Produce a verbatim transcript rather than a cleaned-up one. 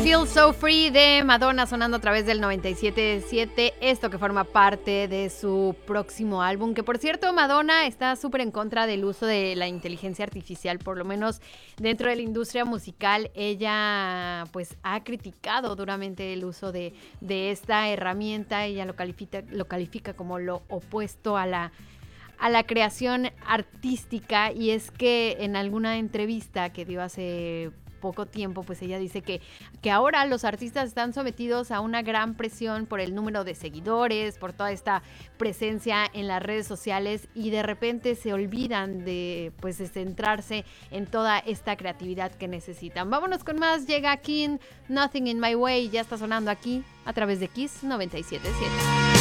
Feel So Free de Madonna sonando a través del noventa y siete punto siete, esto que forma parte de su próximo álbum, que por cierto Madonna está súper en contra del uso de la inteligencia artificial, por lo menos dentro de la industria musical. Ella pues ha criticado duramente el uso de, de esta herramienta. Ella lo califica, lo califica como lo opuesto a la a la creación artística, y es que en alguna entrevista que dio hace poco tiempo, pues ella dice que, que ahora los artistas están sometidos a una gran presión por el número de seguidores, por toda esta presencia en las redes sociales, y de repente se olvidan de, pues, de centrarse en toda esta creatividad que necesitan. Vámonos con más. Llega King, Nothing in My Way, ya está sonando aquí a través de Kiss noventa y siete punto siete.